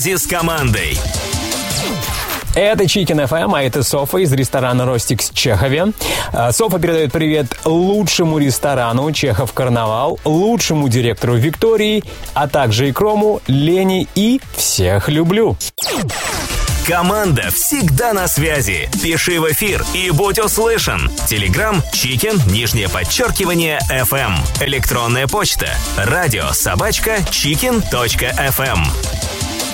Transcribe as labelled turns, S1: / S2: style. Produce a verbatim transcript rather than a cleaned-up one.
S1: с командой.
S2: Это Chicken эф эм, а это Софа из ресторана «Ростикс» в Чехове. Софа передает привет лучшему ресторану «Чехов Карнавал», лучшему директору Виктории, а также икрому, Лене и всех люблю.
S1: Команда всегда на связи. Пиши в эфир и будь услышан. Телеграм Chicken, нижнее подчеркивание, эф эм. Электронная почта. Радио собачка chicken точка эф эм.